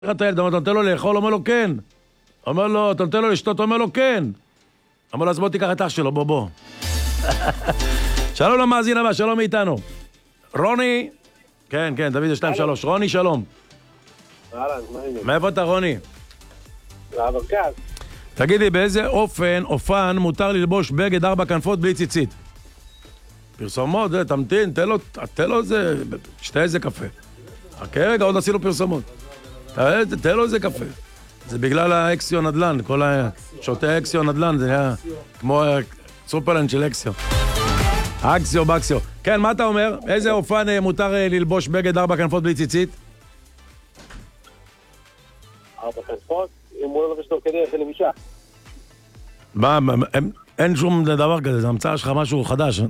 אתה נותן לו לאכול, אומר לו כן. אומר לו, אתה נותן לו לשתות, אומר לו כן. אומר לו, אז בוא תיקח את אח שלו, בוא. שלום למאזין הבא, שלום מאיתנו. רוני, כן, דוד 2-3, רוני שלום. מאיפה אתה רוני? מהמרכז. תגידי, באיזה אופן מותר ללבוש בגד 4 כנפות בלי ציצית? פרסומות, תמתין, תן לו איזה, שתה איזה קפה. רגע, עוד עשינו פרסומות. תן לו איזה קפה. זה בגלל האקסיו נדל"ן, כל שותה אקסיו נדל"ן, זה היה כמו סופרלנד של אקסיו. אקסיו, בקסיו. כן, מה אתה אומר? איזה אופן מותר ללבוש בגד 4 כנפות בלי ציצית? 4 כנפות? אם הוא לא לבש לו כדי של לבישה. מה, אין שום דבר כזה, זה המצאה שלך משהו חדש.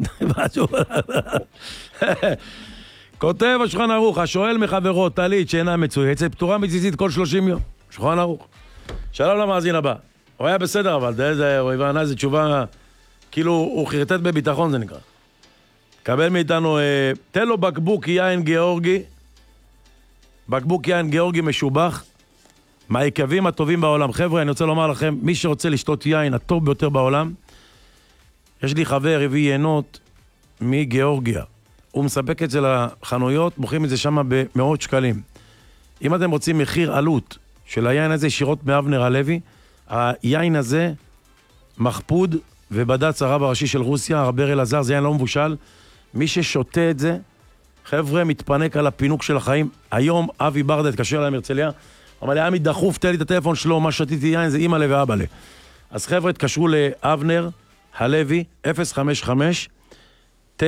כותב השולחן ערוך, השואל מחברו טלית שאינה מצויצת, פטורה מציצית כל 30 יום. שולחן ערוך. שלום למאזין הבא. הוא היה בסדר, אבל הוא הבנה, זו תשובה, כאילו הוא חרטט בביטחון, זה נקרא. קבל מאיתנו, תן לו בקבוק יין גיאורגי, בקבוק יין גיאורגי משובח, מהיקבים הטובים בעולם. חבר'ה, אני רוצה לומר לכם, מי שרוצה לשתות יין הטוב ביותר בעולם, יש לי חבר, הביא יינות מגיאורגיה. הוא מספק את זה לחנויות, מוכרים את זה שם במאות שקלים. אם אתם רוצים מחיר עלות של היין הזה, ישירות מאבנר הלוי, היין הזה מחפוד ובד"ץ הרב הראשי של רוסיה, הרב אלעזר, זה יין לא מבושל. מי ששותה את זה, חבר'ה, מתפנק על הפינוק של החיים. היום אבי ברדה התקשר אליי מהרצליה, אמר לי, עמי דחוף, תן לי את הטלפון שלו, מה שתיתי יין זה אמא לב ואבא לב. אז חבר'ה, התקשרו לאבנר הלוי, 055-937-0913,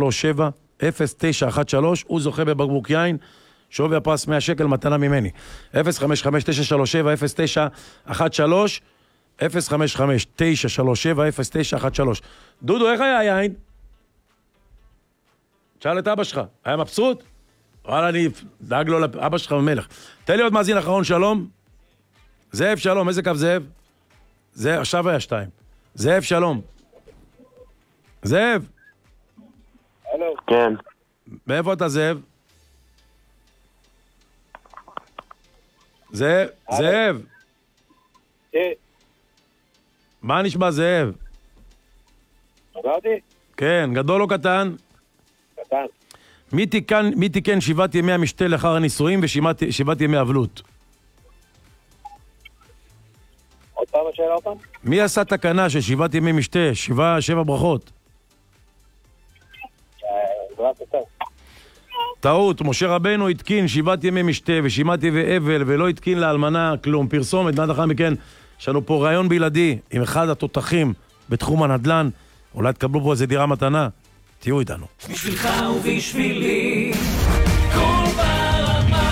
הוא זוכה בבקבוק יין, שווי הפרס 100 שקל, מתנה ממני. 055-937-0913, 055-937-0913. דודו, איך היה היין? תשאל את אבא שלך, היה מבסוט? וואלה, אני דאג לו לאבא שלך ומלך. תן לי עוד מאזין אחרון, שלום. זאב, שלום, איזה קו זאב? זה עכשיו היה 2. זאב, שלום. זאב. הלו. כן. מאיפה אתה זאב? זאב, זאב. כן. מה נשמע זאב? שמעתי? כן, גדול או קטן? קטן. מי תיקן 7 ימי המשתה לאחר הנישואים ו7 ימי אבלות? עוד פעם השאלה אותם? מי עשה תקנה של 7 ימי משתה, 7 ברכות? טעות, משה רבנו התקין 7 ימי משתה ו7 ימי אבל ולא התקין לאלמנה כלום. פרסומת, מיד אחר מכן יש לנו פה רעיון בלעדי עם אחד התותחים בתחום הנדל"ן, אולי תקבלו פה איזה דירה מתנה, תהיו איתנו. בשבילך ובשבילי כל ברמה.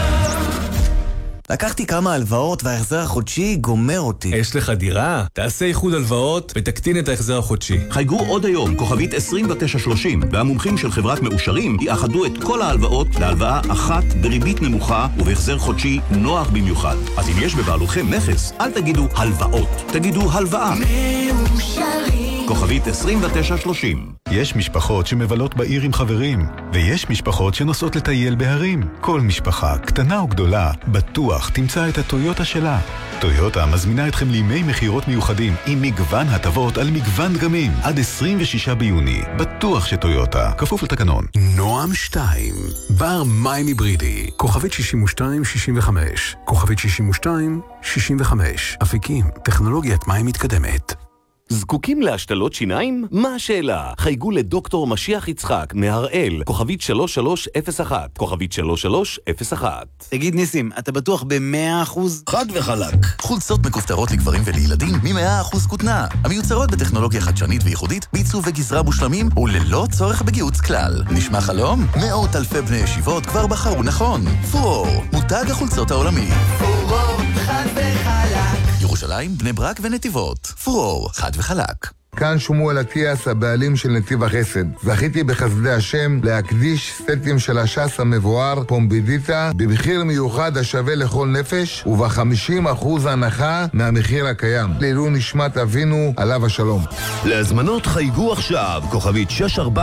לקחתי כמה הלוואות וההחזר החודשי גומר אותי. יש לך דירה? תעשה איחוד הלוואות ותקטין את ההחזר החודשי. חייגו עוד היום, כוכבית 2930, והמומחים של חברת מאושרים יאחדו את כל ההלוואות להלוואה אחת בריבית נמוכה ובהחזר חודשי נוח במיוחד. אז אם יש בבעלותכם נכס, אל תגידו הלוואות, תגידו הלוואה. מאושרים. כוכבית 2930. יש משפחות שמבלות בעיר עם חברים, ויש משפחות שנוסעות לטייל בהרים. כל משפחה, קטנה או גדולה, בטוח תמצא את הטויוטה שלה. טויוטה מזמינה אתכם לימי מחירות מיוחדים עם מגוון הטבות על מגוון דגמים. עד 26 ביוני, בטוח שטויוטה, כפוף לתקנון. נועם 2, בר מים היברידי, כוכבית 6265, כוכבית 6265, אפיקים, טכנולוגיית מים מתקדמת. זקוקים להשתלות שיניים? מה השאלה? חייגו לדוקטור משיח יצחק מהראל, כוכבית 3301, כוכבית 3301. תגיד ניסים, אתה בטוח ב100%? חד וחלק. חולצות מכופתרות לגברים ולילדים מ100% כותנה. המיוצרות בטכנולוגיה חדשנית וייחודית, בעיצוב וגזרה מושלמים וללא צורך בגיהוץ כלל. נשמע חלום? מאות אלפי בני ישיבות כבר בחרו נכון. פורור, מותג החולצות העולמי. פורור, חד וחלק. ירושלים, בני ברק ונתיבות. פורור, חד וחלק. כאן שמואל אטיאס, הבעלים של נתיב החסד. זכיתי בחסדי השם להקדיש סטים של הש"ס המבואר פומבידיטה במחיר מיוחד השווה לכל נפש וב50% הנחה מהמחיר הקיים. לעילוי נשמת אבינו עליו השלום. להזמנות חייגו עכשיו, כוכבית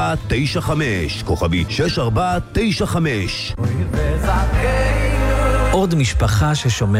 6495, כוכבית 6495. עוד משפחה ששומרת